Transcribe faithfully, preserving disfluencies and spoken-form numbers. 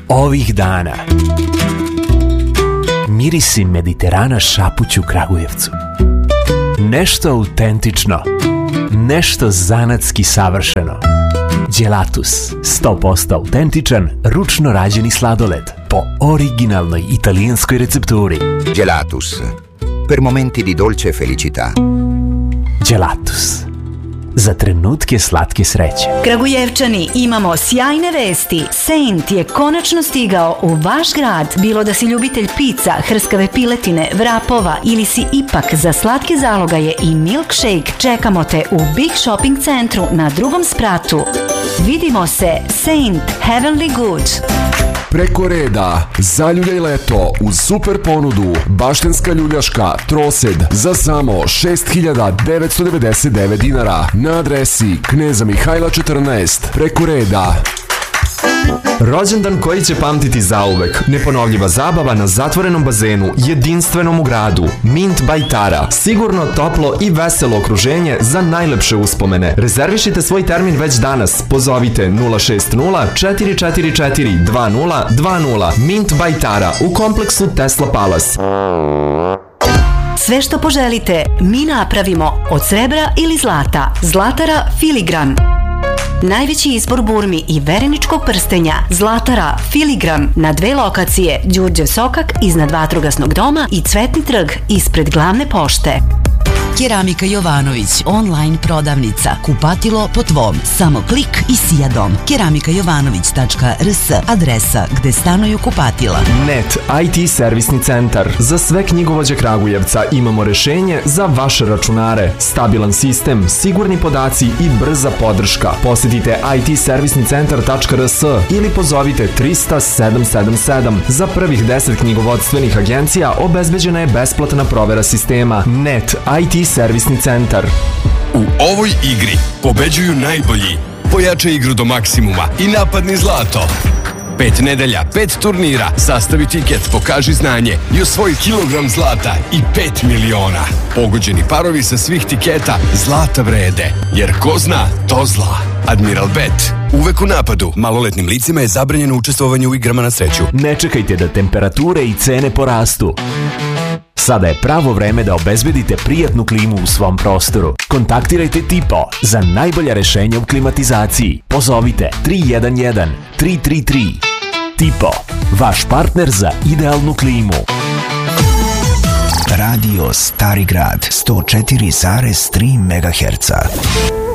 ovih dana. Mirisi Mediterana šapuću Kragujevcu. Nešto autentično, nešto zanatski savršeno. Gelatus, sto posto autentičan, ručno rađeni sladoled po originalnoj italijanskoj recepturi. Gelatus, per momenti di dolce felicità. Gelatus, za trenutke slatke sreće. Kragujevčani, imamo sjajne vesti. Saint je konačno stigao u vaš grad. Bilo da si ljubitelj pizza, hrskave piletine, vrapova ili si ipak za slatke zalogaje i milkshake, čekamo te u Big Shopping centru na drugom spratu. Vidimo se, Saint Heavenly Good. Preko reda, zaljuljaj leto uz super ponudu Baštenska ljuljaška trosed za samo šest hiljada devetsto devedeset devet dinara na adresi Kneza Mihajla četrnaest. Preko reda. Rođendan koji će pamtiti zauvek. Neponovljiva zabava na zatvorenom bazenu, jedinstvenom u gradu. Mint by Tara. Sigurno, toplo i veselo okruženje za najlepše uspomene. Rezervišite svoj termin već danas. Pozovite nula šest nula četiri četiri četiri dva nula dva nula. Mint by Tara u kompleksu Tesla Palace. Sve što poželite, mi napravimo od srebra ili zlata. Zlatara Filigran. Najveći izbor burmi i vereničkog prstenja. Zlatara Filigran na dve lokacije: Đurđe Sokak iznad Vatrogasnog doma i Cvetni trg ispred glavne pošte. Keramika Jovanović, online prodavnica. Kupatilo po tvom. Samo klik i sijadom. keramika jovanović tačka r s, adresa gde stanuju kupatila. Net I T servisni centar. Za sve knjigovođe Kragujevca imamo rešenje za vaše računare. Stabilan sistem, sigurni podaci i brza podrška. Posjetite i t servisni centar tačka r s ili pozovite trista sedam sedam sedam. Za prvih deset knjigovodstvenih agencija obezbeđena je besplatna provera sistema. Net I T servisni centar. U ovoj igri pobeđuju najbolji. Pojačaj igru do maksimuma i napadni zlato. Pet nedelja, pet turnira, sastavi tiket, pokaži znanje i osvoji kilogram zlata i pet miliona. Pogođeni parovi sa svih tiketa zlata vrede, jer ko zna, to zla. Admiral Bet, uvek u napadu. Maloletnim licima je zabranjeno učestvovanje u igrama na sreću. Ne čekajte da temperature i cene porastu. Sada je pravo vreme da obezbedite prijatnu klimu u svom prostoru. Kontaktirajte Tipo za najbolja rešenja u klimatizaciji. Pozovite tri jedan jedan tri tri tri. Tipo, vaš partner za idealnu klimu. Radio Stari Grad sto četiri zarez tri megaherca.